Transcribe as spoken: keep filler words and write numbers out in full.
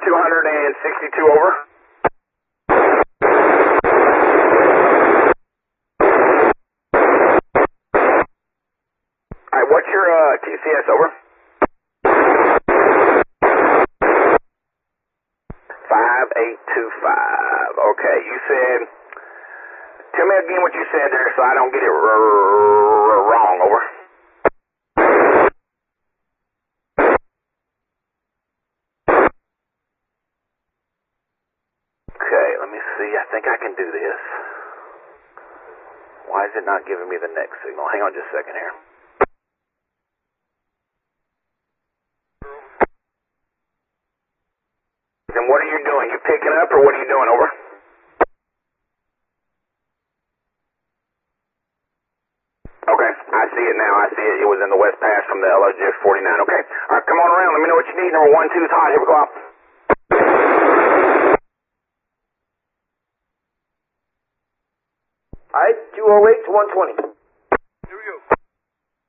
two sixty-two over. Alright, what's your uh, T C S over? five eight two five. Okay, you said, tell me again what you said there so I don't get it r r wrong, over. Okay, let me see. I think I can do this. Why is it not giving me the next signal? Hang on just a second here. And what are you doing? You picking up or what are you doing, over? Okay, I see it now. I see it. It was in the West Pass from the L O J forty-nine. Okay, all right, come on around. Let me know what you need. Number one, two is hot. Here we go out. All right, two oh eight to one twenty. Here we go.